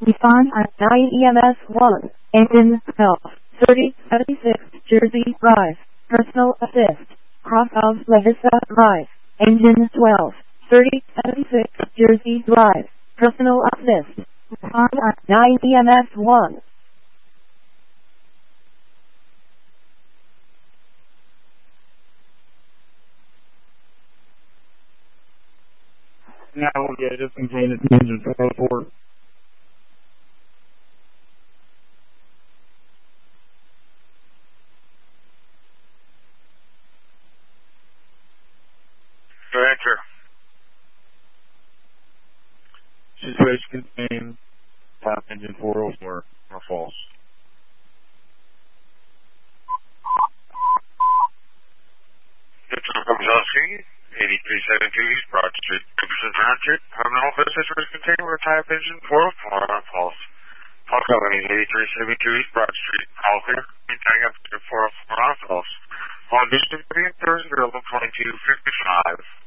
Respond at 9 EMS 1. Engine help. 3076 Jersey Drive. Personal assist. Cross of La Vista Drive. Engine 12. 3076 Jersey Drive. Personal assist. Respond at 9 EMS 1. Now we'll get it contained at engine 404. Director. Situation contained, top engine 404, or false. Victor Kozlowski, 8372 East Broad Street, Jefferson Township. Terminal office is contained with type engine 404 on false. Call company 8372 East Broad Street. Call clear. Maintaining up to 404 on false. All distance 3 and 30 available 2255.